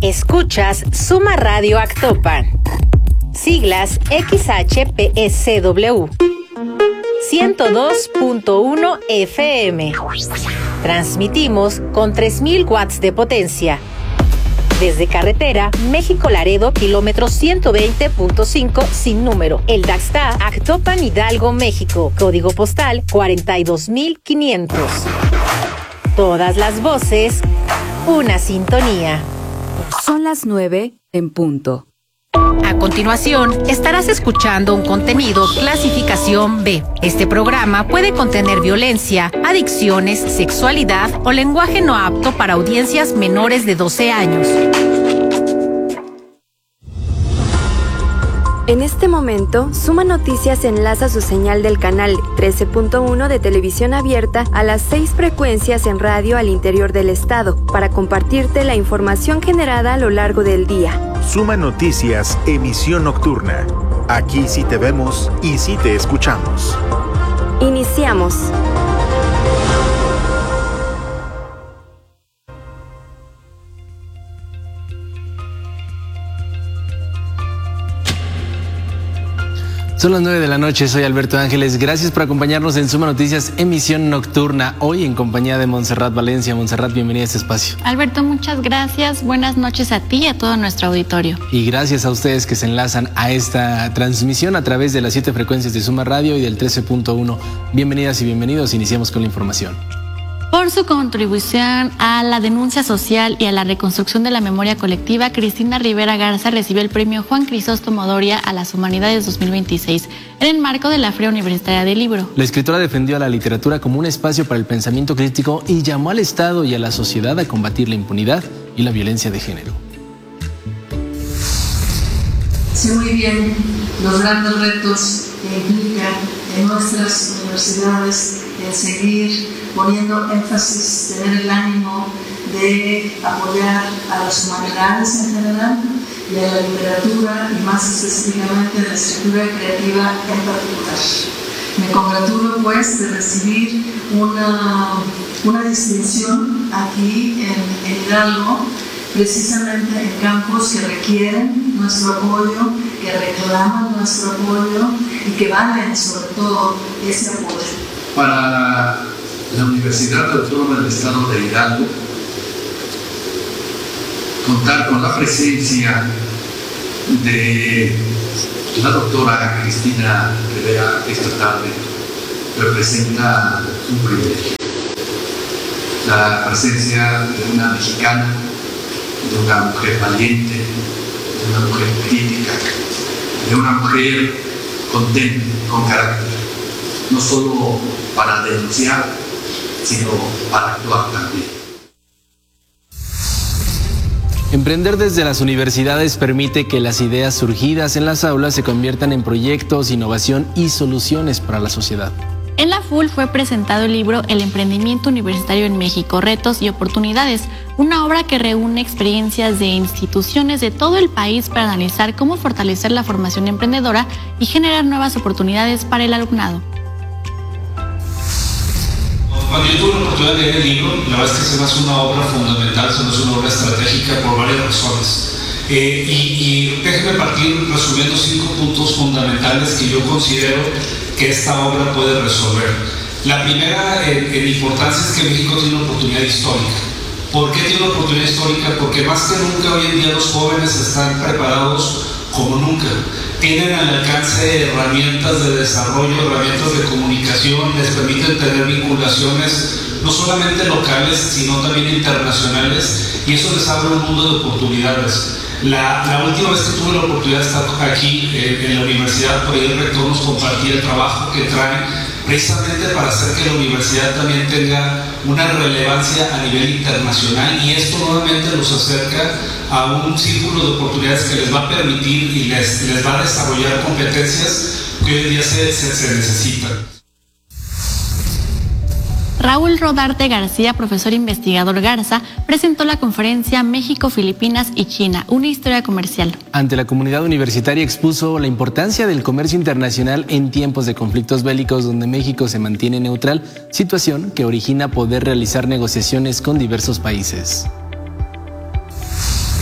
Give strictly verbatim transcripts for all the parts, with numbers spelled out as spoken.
Escuchas Suma Radio Actopan. Siglas X H P S W. ciento dos punto uno F M. Transmitimos con tres mil watts de potencia. Desde carretera, México-Laredo, kilómetro ciento veinte punto cinco, sin número. El Daxta, Actopan, Hidalgo, México. Código postal cuarenta y dos mil quinientos. Todas las voces, una sintonía. Son las nueve en punto. A continuación, estarás escuchando un contenido clasificación B. Este programa puede contener violencia, adicciones, sexualidad o lenguaje no apto para audiencias menores de doce años. En este momento, Suma Noticias enlaza su señal del canal trece punto uno de televisión abierta a las seis frecuencias en radio al interior del estado para compartirte la información generada a lo largo del día. Suma Noticias, emisión nocturna. Aquí sí te vemos y sí te escuchamos. Iniciamos. Son las nueve de la noche, soy Alberto Ángeles. Gracias por acompañarnos en Suma Noticias, emisión nocturna. Hoy en compañía de Montserrat Valencia. Montserrat, bienvenida a este espacio. Alberto, muchas gracias. Buenas noches a ti y a todo nuestro auditorio. Y gracias a ustedes que se enlazan a esta transmisión a través de las siete frecuencias de Suma Radio y del trece punto uno. Bienvenidas y bienvenidos. Iniciamos con la información. Por su contribución a la denuncia social y a la reconstrucción de la memoria colectiva, Cristina Rivera Garza recibió el premio Juan Crisóstomo Doria a las Humanidades dos mil veintiséis en el marco de la Feria Universitaria del Libro. La escritora defendió a la literatura como un espacio para el pensamiento crítico y llamó al Estado y a la sociedad a combatir la impunidad y la violencia de género. Sé muy bien los grandes retos que implica en nuestras universidades el seguir poniendo énfasis, tener el ánimo de apoyar a las humanidades en general y a la literatura y más específicamente a la escritura creativa en particular. Me congratulo pues de recibir una, una distinción aquí en, en Hidalgo, precisamente en campos que requieren nuestro apoyo, que reclaman nuestro apoyo y que valen sobre todo ese apoyo. Para la Universidad Autónoma del Estado de Hidalgo, contar con la presencia de la doctora Cristina Rivera esta tarde representa un privilegio. La presencia de una mexicana, de una mujer valiente, de una mujer crítica, de una mujer con temple, con carácter, no solo para denunciar, sino para actuar también. Emprender desde las universidades permite que las ideas surgidas en las aulas se conviertan en proyectos, innovación y soluciones para la sociedad. En la F U L fue presentado el libro El emprendimiento universitario en México, retos y oportunidades, una obra que reúne experiencias de instituciones de todo el país para analizar cómo fortalecer la formación emprendedora y generar nuevas oportunidades para el alumnado. Cuando yo tuve la oportunidad de leer el libro, la verdad es que se me hace una obra fundamental, se me hace una obra estratégica por varias razones. Eh, y, y déjenme partir resumiendo cinco puntos fundamentales que yo considero que esta obra puede resolver. La primera en, en importancia es que México tiene una oportunidad histórica. ¿Por qué tiene una oportunidad histórica? Porque más que nunca hoy en día los jóvenes están preparados como nunca. Tienen al alcance herramientas de desarrollo, herramientas de comunicación, les permiten tener vinculaciones no solamente locales, sino también internacionales, y eso les abre un mundo de oportunidades. La, la última vez que tuve la oportunidad de estar aquí eh, en la universidad, por ahí el rector nos compartía el trabajo que traen precisamente para hacer que la universidad también tenga una relevancia a nivel internacional, y esto nuevamente los acerca a un círculo de oportunidades que les va a permitir y les, les va a desarrollar competencias que hoy en día se, se, se necesitan. Raúl Rodarte García, profesor investigador Garza, presentó la conferencia México, Filipinas y China, una historia comercial. Ante la comunidad universitaria expuso la importancia del comercio internacional en tiempos de conflictos bélicos donde México se mantiene neutral, situación que origina poder realizar negociaciones con diversos países.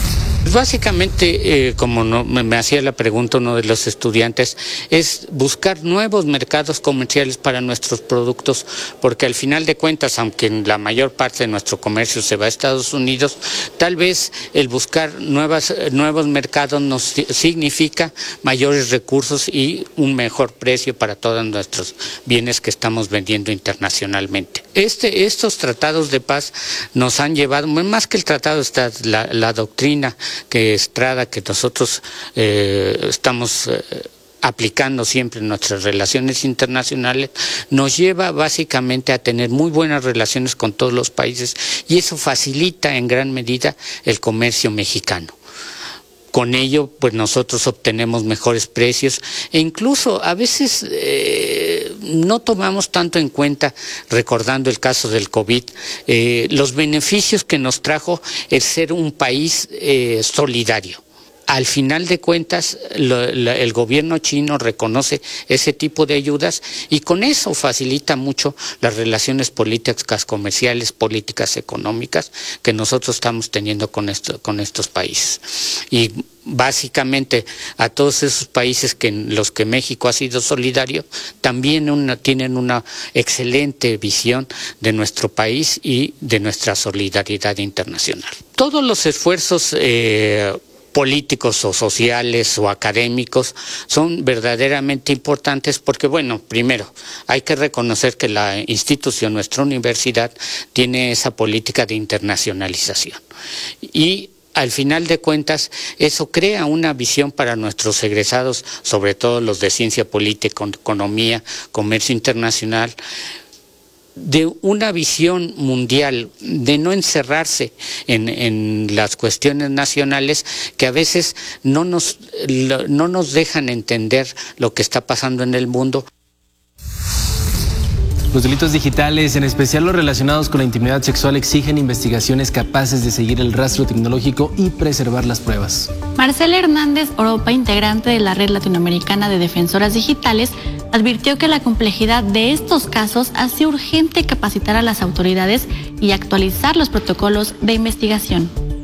Básicamente, eh, como no, me, me hacía la pregunta uno de los estudiantes, es buscar nuevos mercados comerciales para nuestros productos, porque al final de cuentas, aunque la mayor parte de nuestro comercio se va a Estados Unidos, tal vez el buscar nuevas, nuevos mercados nos significa mayores recursos y un mejor precio para todos nuestros bienes que estamos vendiendo internacionalmente. Este, estos tratados de paz nos han llevado, más que el tratado está la, la doctrina que Estrada, que nosotros eh, estamos eh, aplicando siempre en nuestras relaciones internacionales, nos lleva básicamente a tener muy buenas relaciones con todos los países y eso facilita en gran medida el comercio mexicano. Con ello, pues nosotros obtenemos mejores precios e incluso a veces eh, no tomamos tanto en cuenta, recordando el caso del COVID, eh, los beneficios que nos trajo el ser un país eh, solidario. Al final de cuentas, lo, lo, el gobierno chino reconoce ese tipo de ayudas y con eso facilita mucho las relaciones políticas, comerciales, políticas, económicas que nosotros estamos teniendo con, esto, con estos países. Y básicamente a todos esos países que en los que México ha sido solidario, también una, tienen una excelente visión de nuestro país y de nuestra solidaridad internacional. Todos los esfuerzos eh, políticos o sociales o académicos son verdaderamente importantes porque, bueno, primero hay que reconocer que la institución, nuestra universidad, tiene esa política de internacionalización y al final de cuentas eso crea una visión para nuestros egresados, sobre todo los de ciencia política, economía, comercio internacional, de una visión mundial, de no encerrarse en, en las cuestiones nacionales que a veces no nos, no nos dejan entender lo que está pasando en el mundo. Los delitos digitales, en especial los relacionados con la intimidad sexual, exigen investigaciones capaces de seguir el rastro tecnológico y preservar las pruebas. Marcela Hernández Oropa, integrante de la Red Latinoamericana de Defensoras Digitales, advirtió que la complejidad de estos casos hace urgente capacitar a las autoridades y actualizar los protocolos de investigación.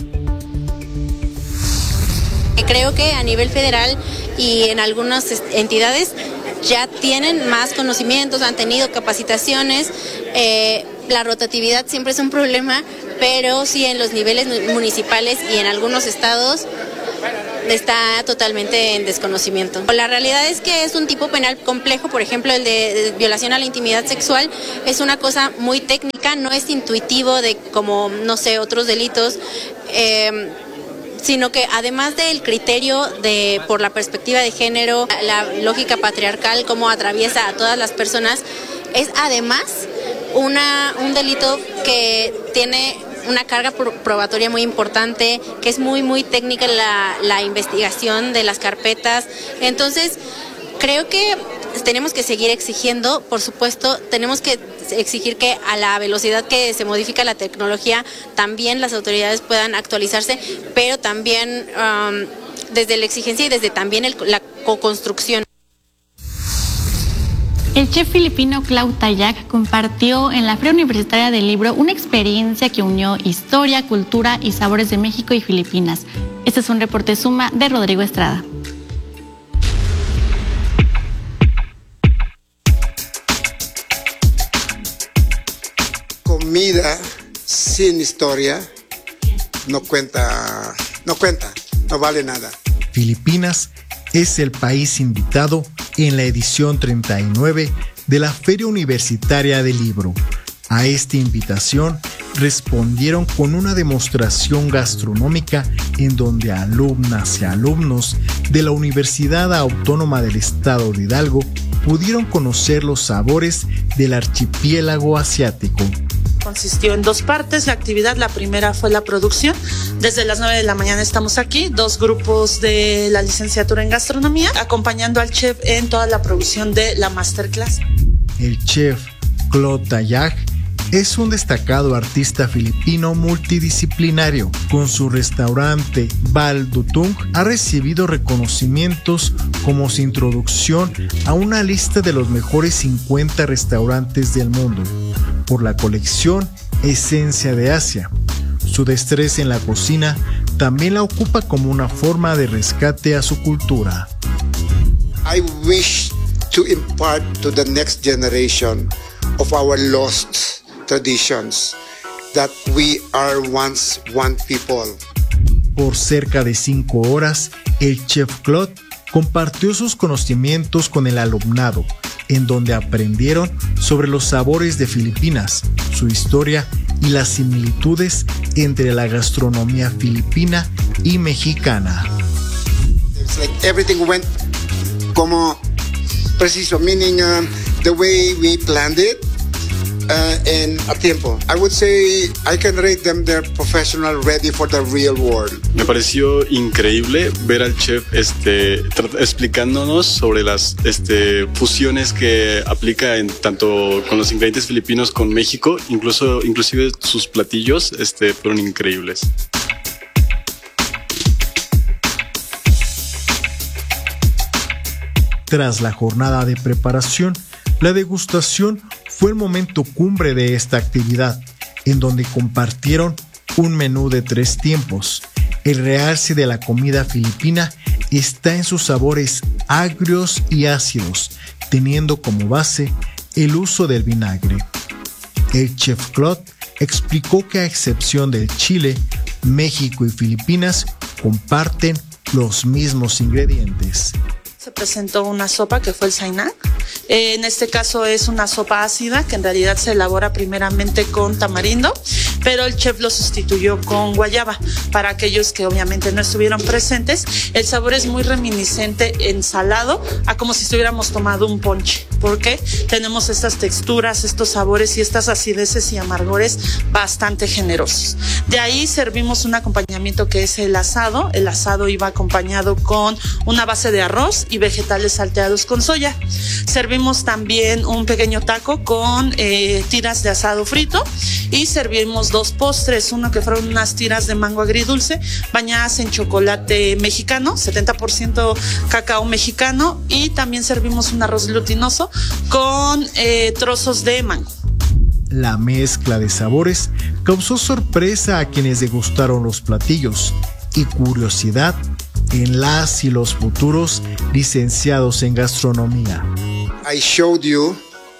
Creo que a nivel federal y en algunas entidades ya tienen más conocimientos, han tenido capacitaciones, eh, la rotatividad siempre es un problema, pero sí en los niveles municipales y en algunos estados está totalmente en desconocimiento. La realidad es que es un tipo penal complejo, por ejemplo el de, de violación a la intimidad sexual es una cosa muy técnica, no es intuitivo de como, no sé, otros delitos, eh, sino que además del criterio de por la perspectiva de género, la lógica patriarcal, cómo atraviesa a todas las personas, es además una, un delito que tiene una carga probatoria muy importante, que es muy, muy técnica la, la investigación de las carpetas. Entonces, creo que tenemos que seguir exigiendo, por supuesto, tenemos que exigir que a la velocidad que se modifica la tecnología, también las autoridades puedan actualizarse, pero también um, desde la exigencia y desde también el, la co-construcción. El chef filipino Clau Tayac compartió en la Feria Universitaria del Libro una experiencia que unió historia, cultura y sabores de México y Filipinas. Este es un reporte Suma de Rodrigo Estrada. Comida sin historia no cuenta, no cuenta, no vale nada. Filipinas es el país invitado en la edición treinta y nueve de la Feria Universitaria del Libro. A esta invitación respondieron con una demostración gastronómica en donde alumnas y alumnos de la Universidad Autónoma del Estado de Hidalgo pudieron conocer los sabores del archipiélago asiático. Consistió en dos partes la actividad. La primera fue la producción. Desde las nueve de la mañana estamos aquí, dos grupos de la licenciatura en gastronomía, acompañando al chef en toda la producción de la masterclass. El chef Clau Tayac es un destacado artista filipino multidisciplinario. Con su restaurante Bal Dutung ha recibido reconocimientos como su introducción a una lista de los mejores cincuenta restaurantes del mundo por la colección Esencia de Asia. Su destreza en la cocina también la ocupa como una forma de rescate a su cultura. I wish to impart to the next generation of our lost traditions that we are once one people. Por cerca de cinco horas, el chef Claude compartió sus conocimientos con el alumnado, en donde aprendieron sobre los sabores de Filipinas, su historia y las similitudes entre la gastronomía filipina y mexicana. It's like everything went como preciso, meaning um, the way we planned it uh, and a tiempo. I would say I can rate them they're professional, ready for the real world. Me pareció increíble ver al chef este, explicándonos sobre las este, fusiones que aplica en, tanto con los ingredientes filipinos con México, incluso inclusive sus platillos este, fueron increíbles. Tras la jornada de preparación, la degustación fue el momento cumbre de esta actividad, en donde compartieron un menú de tres tiempos. El realce de la comida filipina está en sus sabores agrios y ácidos, teniendo como base el uso del vinagre. El chef Claude explicó que a excepción del Chile, México y Filipinas comparten los mismos ingredientes. Se presentó una sopa que fue el sainak. Eh, en este caso es una sopa ácida que en realidad se elabora primeramente con tamarindo, pero el chef lo sustituyó con guayaba. Para aquellos que obviamente no estuvieron presentes, el sabor es muy reminiscente en salado a como si estuviéramos tomando un ponche, porque tenemos estas texturas, estos sabores y estas acideces y amargores bastante generosos. De ahí servimos un acompañamiento que es el asado. El asado iba acompañado con una base de arroz y vegetales salteados con soya. Servimos también un pequeño taco con eh, tiras de asado frito y servimos dos postres, uno que fueron unas tiras de mango agridulce bañadas en chocolate mexicano, setenta por ciento cacao mexicano, y también servimos un arroz glutinoso con eh, trozos de mango. La mezcla de sabores causó sorpresa a quienes degustaron los platillos y curiosidad en las y los futuros licenciados en gastronomía. I showed you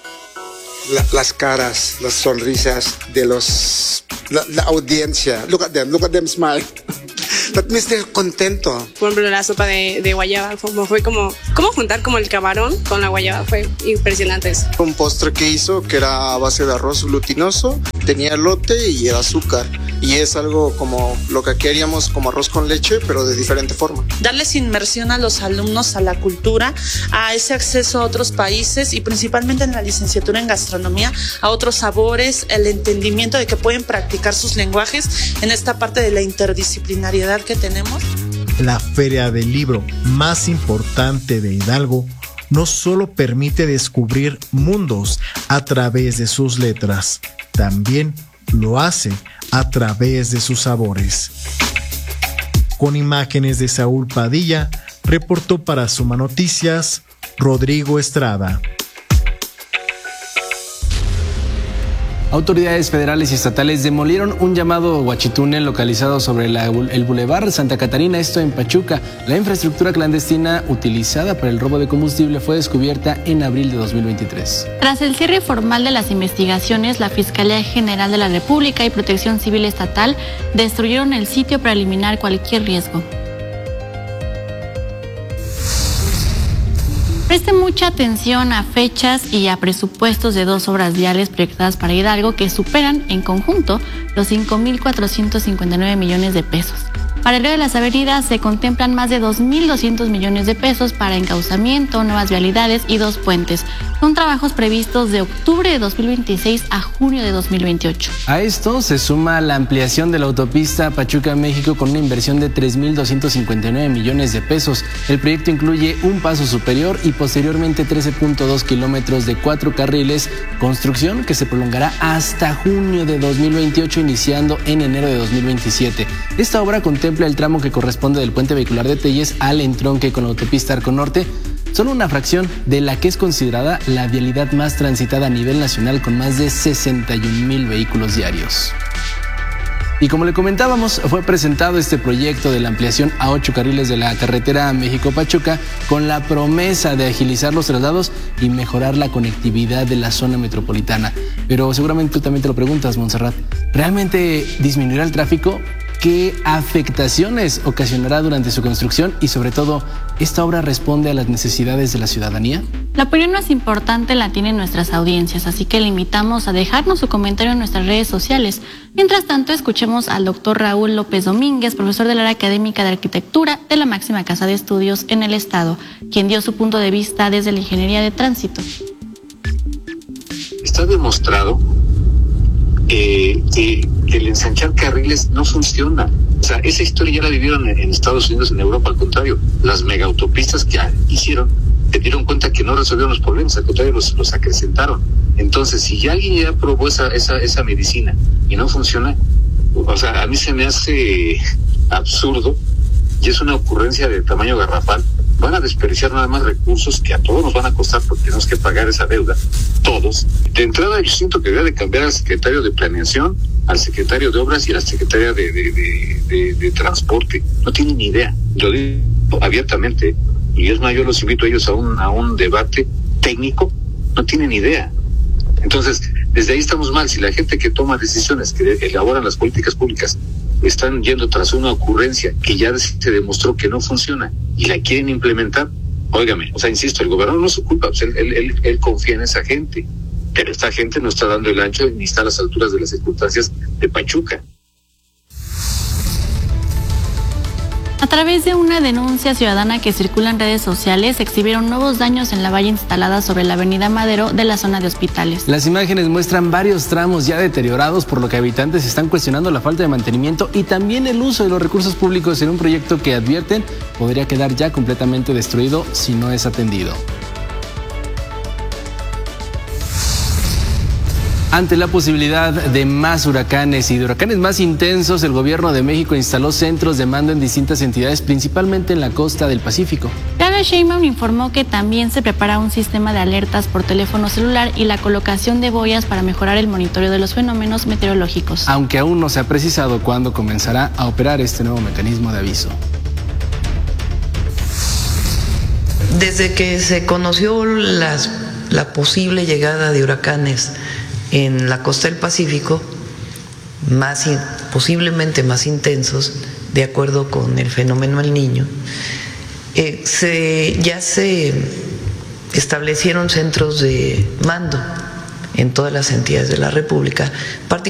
la, las caras, las sonrisas de los la, la audiencia. Look at them, look at them smile. That means they're contento. Por ejemplo, la sopa de, de guayaba fue, fue como, como juntar como el camarón con la guayaba, fue impresionante eso. Un postre que hizo que era a base de arroz glutinoso, tenía elote y el azúcar. Y es algo como lo que queríamos, como arroz con leche, pero de diferente forma. Darles inmersión a los alumnos a la cultura, a ese acceso a otros países y principalmente en la licenciatura en gastronomía, a otros sabores, el entendimiento de que pueden practicar sus lenguajes en esta parte de la interdisciplinariedad que tenemos. La feria del libro más importante de Hidalgo no solo permite descubrir mundos a través de sus letras, también lo hace a través de sus sabores. Con imágenes de Saúl Padilla, reportó para Suma Noticias, Rodrigo Estrada. Autoridades federales y estatales demolieron un llamado huachitúnel localizado sobre la, el Boulevard Santa Catarina, esto en Pachuca. La infraestructura clandestina utilizada para el robo de combustible fue descubierta en abril de dos mil veintitrés. Tras el cierre formal de las investigaciones, la Fiscalía General de la República y Protección Civil Estatal destruyeron el sitio para eliminar cualquier riesgo. Preste mucha atención a fechas y a presupuestos de dos obras viales proyectadas para Hidalgo que superan en conjunto los cinco mil cuatrocientos cincuenta y nueve millones de pesos. Para el río de las Avenidas se contemplan más de dos mil doscientos millones de pesos para encauzamiento, nuevas vialidades y dos puentes. Son trabajos previstos de octubre de dos mil veintiséis a junio de dos mil veintiocho. A esto se suma la ampliación de la autopista Pachuca-México con una inversión de tres mil doscientos cincuenta y nueve millones de pesos. El proyecto incluye un paso superior y posteriormente trece punto dos kilómetros de cuatro carriles, construcción que se prolongará hasta junio de dos mil veintiocho, iniciando en enero de dos mil veintisiete. Esta obra contempla el tramo que corresponde del puente vehicular de Telles al entronque con la autopista Arco Norte, solo una fracción de la que es considerada la vialidad más transitada a nivel nacional con más de sesenta y un mil vehículos diarios. Y como le comentábamos, fue presentado este proyecto de la ampliación a ocho carriles de la carretera México-Pachuca con la promesa de agilizar los traslados y mejorar la conectividad de la zona metropolitana. Pero seguramente tú también te lo preguntas, Montserrat, ¿realmente disminuirá el tráfico? ¿Qué afectaciones ocasionará durante su construcción? Y sobre todo, ¿esta obra responde a las necesidades de la ciudadanía? La opinión más importante la tienen nuestras audiencias, así que le invitamos a dejarnos su comentario en nuestras redes sociales. Mientras tanto, escuchemos al doctor Raúl López Domínguez, profesor del área académica de arquitectura de la máxima casa de estudios en el estado, quien dio su punto de vista desde la ingeniería de tránsito. Está demostrado eh, que, que el ensanchar carriles no funciona. O sea, esa historia ya la vivieron en Estados Unidos, en Europa, al contrario. Las megaautopistas que hicieron se dieron cuenta que no resolvieron los problemas, al contrario, los, los acrecentaron. Entonces, si ya alguien ya probó esa, esa, esa medicina y no funciona, o sea, a mí se me hace absurdo y es una ocurrencia de tamaño garrafal. Van a desperdiciar nada más recursos que a todos nos van a costar porque tenemos que pagar esa deuda, todos. De entrada, yo siento que debe de cambiar al secretario de Planeación, al secretario de Obras y a la secretaria de, de, de, de, de Transporte. No tienen ni idea. Lo digo abiertamente. Y es más, yo los invito a ellos a un, a un debate técnico. No tienen idea. Entonces, desde ahí estamos mal. Si la gente que toma decisiones, que elaboran las políticas públicas, están yendo tras una ocurrencia que ya se demostró que no funciona y la quieren implementar, óigame, o sea, insisto, el gobernador no es su culpa, pues él, él, él, él confía en esa gente, pero esta gente no está dando el ancho ni está a las alturas de las circunstancias de Pachuca. A través de una denuncia ciudadana que circula en redes sociales, se exhibieron nuevos daños en la valla instalada sobre la avenida Madero de la zona de Hospitales. Las imágenes muestran varios tramos ya deteriorados, por lo que habitantes están cuestionando la falta de mantenimiento y también el uso de los recursos públicos en un proyecto que advierten podría quedar ya completamente destruido si no es atendido. Ante la posibilidad de más huracanes y de huracanes más intensos, el gobierno de México instaló centros de mando en distintas entidades, principalmente en la costa del Pacífico. Claudia Sheinbaum informó que también se prepara un sistema de alertas por teléfono celular y la colocación de boyas para mejorar el monitoreo de los fenómenos meteorológicos. Aunque aún no se ha precisado cuándo comenzará a operar este nuevo mecanismo de aviso. Desde que se conoció las, la posible llegada de huracanes en la costa del Pacífico, más posiblemente más intensos, de acuerdo con el fenómeno El Niño, eh, se, ya se establecieron centros de mando en todas las entidades de la República, particularmente